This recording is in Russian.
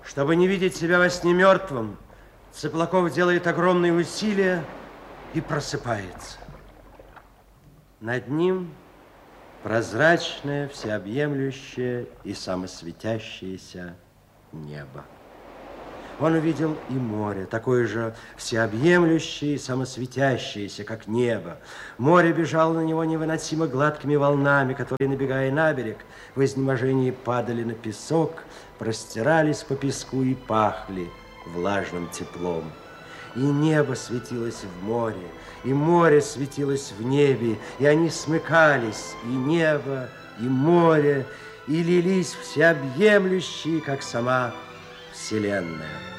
Чтобы не видеть себя во сне мертвым, Цыплаков делает огромные усилия и просыпается. Над ним прозрачное, всеобъемлющее и самосветящееся небо. Он увидел и море, такое же всеобъемлющее и самосветящееся, как небо. Море бежало на него невыносимо гладкими волнами, которые, набегая на берег, в изнеможении падали на песок, простирались по песку и пахли влажным теплом. И небо светилось в море, и море светилось в небе, и они смыкались, и небо, и море, и лились всеобъемлющие, как сама Вселенная.